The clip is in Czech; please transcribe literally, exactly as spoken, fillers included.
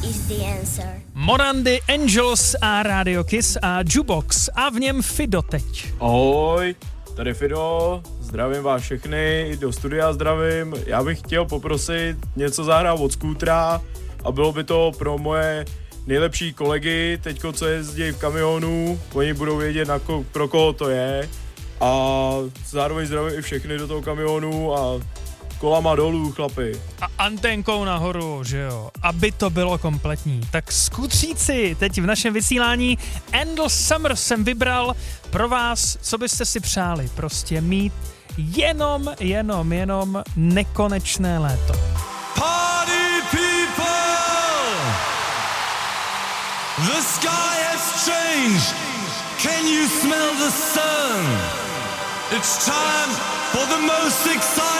is the answer. Morandy, Angels a Radio Kiss a Jukebox a v něm Fido teď. Ahoj, tady Fido, zdravím vás všechny, do studia zdravím. Já bych chtěl poprosit něco zahrát od Skútra a bylo by to pro moje nejlepší kolegy, teďko co jezdí v kamionu, oni budou vědět, na ko- pro koho to je. A zároveň zdravím i všechny do toho kamionu a kolama dolů, chlapi. A anténkou nahoru, že jo, aby to bylo kompletní. Tak skutříci, teď v našem vysílání Endless Summer jsem vybral pro vás, co byste si přáli. Prostě mít jenom, jenom, jenom nekonečné léto. Party people! The sky has changed. Can you smell the sun? It's time for the most exciting